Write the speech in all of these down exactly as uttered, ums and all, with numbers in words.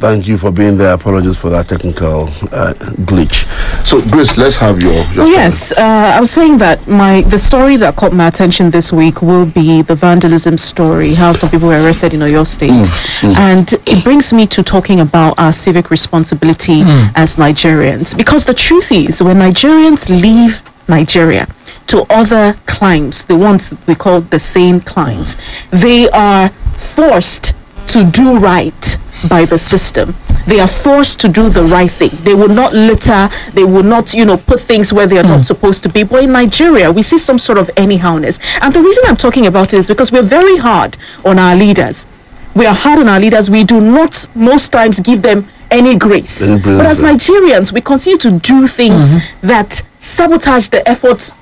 Thank you for being there. Apologies for that technical uh, glitch. So, Grace, let's have your. your oh, yes, uh, I was saying that my the story that caught my attention this week will be the vandalism story. How some people were arrested in Oyo State, mm, mm. and it brings me to talking about our civic responsibility mm. as Nigerians. Because the truth is, when Nigerians leave Nigeria to other climes, the ones we call the sane climes, they are forced to do right by the system. They are forced to do the right thing. They will not litter. They will not, you know, put things where they are mm. not supposed to be. But in Nigeria, we see some sort of anyhowness. And the reason I'm talking about it is because we're very hard on our leaders. We are hard on our leaders. We do not most times give them any grace. But as Nigerians, we continue to do things mm-hmm. that sabotage the efforts,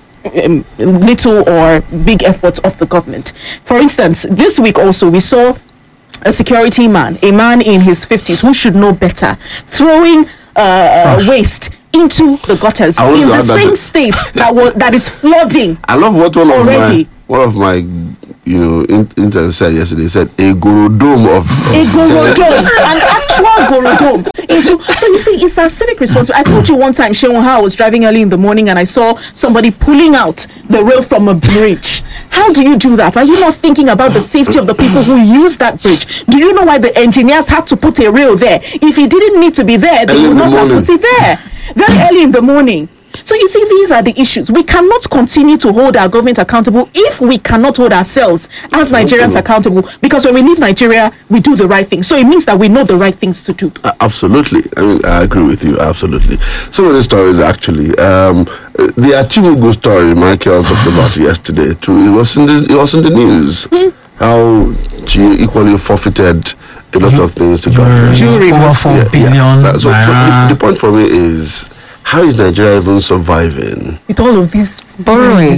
um, little or big efforts of the government. For instance, this week also we saw a security man, a man in his fifties who should know better, throwing uh, waste into the gutters in the same state that was that is flooding. I love what one already. of my one of my you know in, intern said yesterday. Said a gorodome of, of a gorodome, an actual gorodome. Into so you see, it's our civic responsibility. I told you one time, Sheon, how I was driving early in the morning and I saw somebody pulling out the rail from a bridge. How do you do that? Are you not thinking about the safety of the people who use that bridge? Do you know why the engineers had to put a rail there? If it didn't need to be there, they would not have put it there. Very early in the morning. So you see, these are the issues. We cannot continue to hold our government accountable if we cannot hold ourselves as Nigerians accountable. Because when we leave Nigeria, we do the right thing. So it means that we know the right things to do. Uh, absolutely. I mean, I agree with you. Absolutely. Some of the stories, actually, um, the Achimugu story Michael talked about yesterday too. It was in the it was in the news. Mm. How she equally forfeited a lot Ju- of things to government. Jury over four yeah, billion. Yeah. So, so the, the point for me is, how is Nigeria even surviving? With all of these borrowing.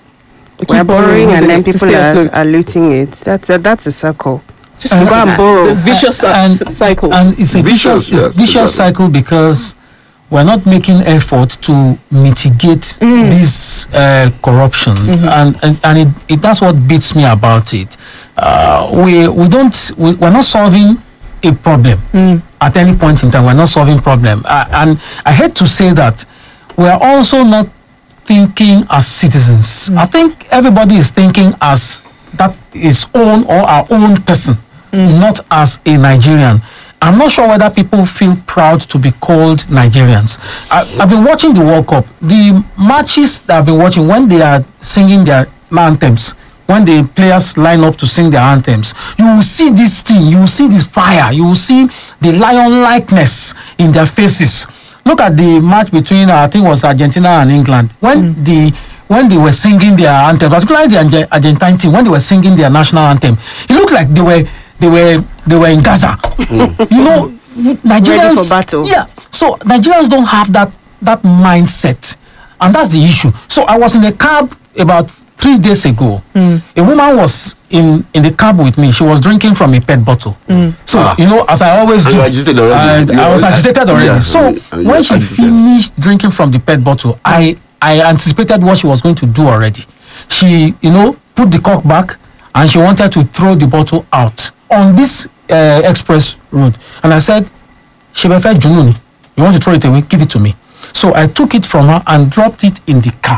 We're borrowing and then people are, are looting it. That's a, that's a circle. Just uh, go and borrow. It's a vicious uh, and, cycle. And it's a vicious, vicious, it's vicious exactly. cycle because we're not making effort to mitigate mm. this uh, corruption. Mm-hmm. And, and, and it, it, that's what beats me about it. Uh, we, we don't, we, we're not solving a problem mm. at any point in time. We're not solving problem, uh, and I hate to say that we're also not thinking as citizens. Mm. I think everybody is thinking as that is own or our own person, mm. not as a Nigerian. I'm not sure whether people feel proud to be called Nigerians. I, I've been watching the World Cup. The matches that I've been watching, when they are singing their anthems, when the players line up to sing their anthems, you will see this thing, you will see this fire, you will see the lion-likeness in their faces. Look at the match between, uh, I think it was Argentina and England. When mm. the when they were singing their anthem, particularly the Argentine team, when they were singing their national anthem, it looked like they were they were they were in Gaza. Mm. You know, Nigerians ready for battle. Yeah. So Nigerians don't have that that mindset, and that's the issue. So I was in a cab about three days ago. Mm. A woman was in, in the cab with me. She was drinking from a P E T bottle. Mm. So, ah. you know, as I always do, agitated already. I, I was agitated already. Yeah, so, I mean, I mean, when she agitated. finished drinking from the P E T bottle, I, I anticipated what she was going to do already. She, you know, put the cork back and she wanted to throw the bottle out on this uh, express road. And I said, Shebefe Jununi, you want to throw it away? Give it to me. So I took it from her and dropped it in the car.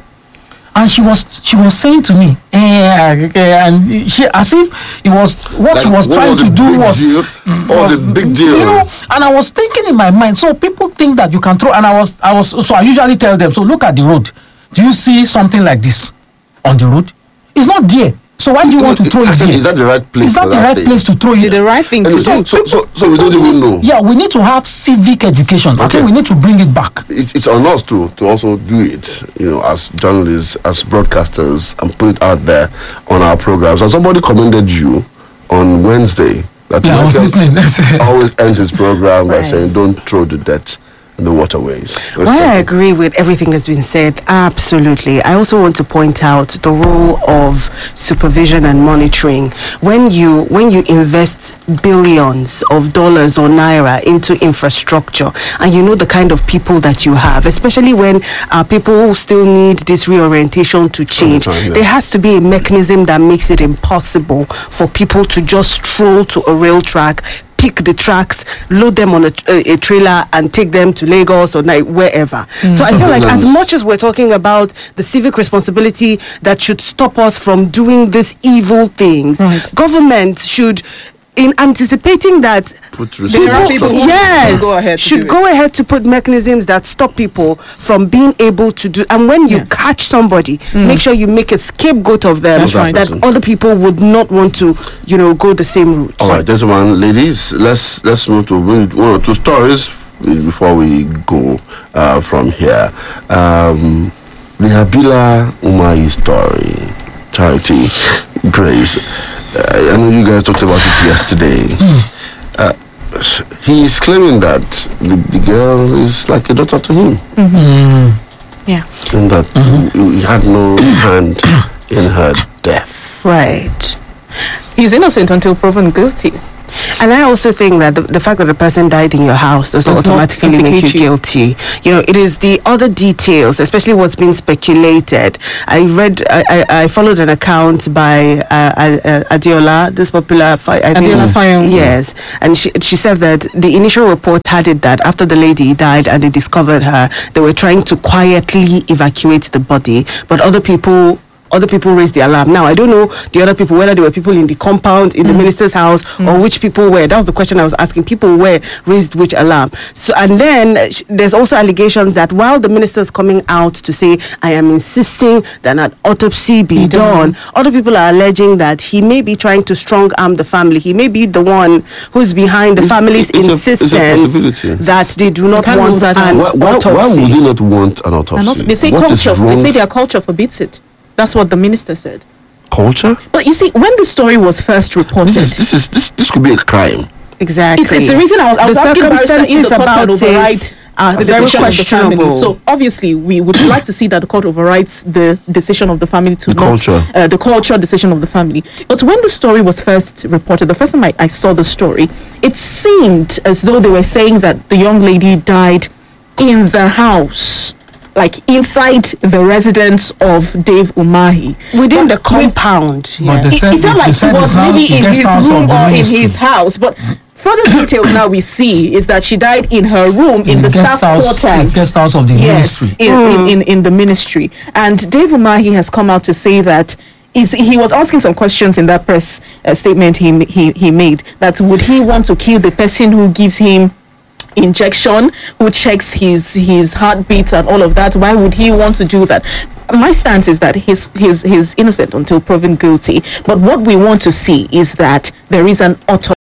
And she was she was saying to me, eh, and she as if it was what like, she was what trying was to do was, was the big deal. You know, and I was thinking in my mind. So people think that you can throw, and I was I was so I usually tell them. So look at the road. Do you see something like this on the road? It's not there. So why do you want to throw it there? Is that the right place? Is that the right place to throw it? The right thing to do. So, so, so, so we don't even know. Yeah, we need to have civic education. Okay, okay we need to bring it back. It's, it's on us to to also do it. You know, as journalists, as broadcasters, and put it out there on our programs. And somebody commended you on Wednesday that yeah, I was listening. always ends his program right. by saying, "Don't throw the debt in the waterways." Well, I agree with everything that's been said. Absolutely. I also want to point out the role of supervision and monitoring. When you when you invest billions of dollars or naira into infrastructure, and you know the kind of people that you have, especially when uh, people who still need this reorientation to change, time, yeah. there has to be a mechanism that makes it impossible for people to just stroll to a rail track, pick the tracks, load them on a, a, a trailer, and take them to Lagos or like wherever. Mm. So I feel like as much as we're talking about the civic responsibility that should stop us from doing these evil things, right. government should, in anticipating that put people, people yes, go ahead should go ahead to put mechanisms that stop people from being able to do. And when you yes. catch somebody, mm. make sure you make a scapegoat of them right. that person. Other people would not want to, you know, go the same route. All right, gentlemen, ladies, let's let's move to one or two stories before we go uh, from here. Um, the Habila Umahi story, Charity, Grace. Uh, I know you guys talked about it yesterday. Mm. Uh, he's claiming that the, the girl is like a daughter to him. Mm-hmm. Yeah. And that mm-hmm. he had no hand in her death. Right. He's innocent until proven guilty. And I also think that the, the fact that the person died in your house does not automatically make you guilty. You know, it is the other details, especially what's been speculated. I read, I, I, I followed an account by uh, uh, Adiola, this popular, fi- I think, Adiola Fayon. Yes, and she she said that the initial report had it that after the lady died and they discovered her, they were trying to quietly evacuate the body, but other people. Other people raised the alarm. Now, I don't know the other people, whether there were people in the compound, in mm. the minister's house, mm. or which people were. That was the question I was asking. People were raised which alarm. So, and then sh- there's also allegations that while the minister is coming out to say, I am insisting that an autopsy be mm. done, other people are alleging that he may be trying to strong arm the family. He may be the one who's behind the it's, family's it's insistence a, a that they do not want an why, why, autopsy. Why would they not want an autopsy? Not, they say what culture. They say their culture forbids it. That's what the minister said. Culture? But you see, when the story was first reported, this is this is this this could be a crime. Exactly. It's, it's the reason I was, I was the asking Barrister if the court can override uh, the very decision of the family. questionable. So obviously, we would like to see that the court overrides the decision of the family to the not culture, uh, the culture decision of the family. But when the story was first reported, the first time I, I saw the story, it seemed as though they were saying that the young lady died in the house. Like inside the residence of Dave Umahi. Within but the compound. With, yeah. it, it felt like it was maybe in his room or in his house. But further details now we see is that she died in her room in, in the staff house, quarters. The guest house of the yes, ministry. In, mm. in, in, in the ministry. And Dave Umahi has come out to say that Is, he was asking some questions in that press uh, statement he, he he made, that would he want to kill the person who gives him injection, who checks his his heartbeat and all of that? Why would he want to do that? My stance is that he's he's he's innocent until proven guilty. But what we want to see is that there is an auto